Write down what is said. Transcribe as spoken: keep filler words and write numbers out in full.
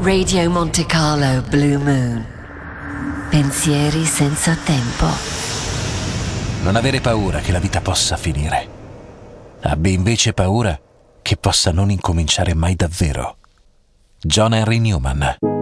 Radio Monte Carlo Blue Moon. Pensieri senza tempo. Non avere paura che la vita possa finire. Abbi invece paura che possa non incominciare mai davvero. John Henry Newman.